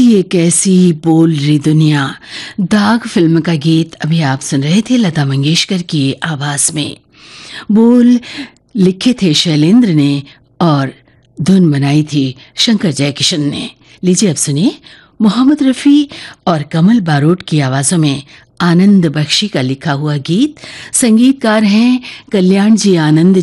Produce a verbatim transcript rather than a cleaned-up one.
ये कैसी बोल रही दुनिया। दाग फिल्म का गीत अभी आप सुन रहे थे लता मंगेशकर की आवाज में। बोल लिखे थे शैलेंद्र ने और धुन बनाई थी शंकर जयकिशन ने। लीजिए अब सुनिए मोहम्मद रफ़ी और कमल बारोट की आवाज़ों में आनंद बख्शी का लिखा हुआ गीत। संगीतकार हैं कल्याण जी आनंद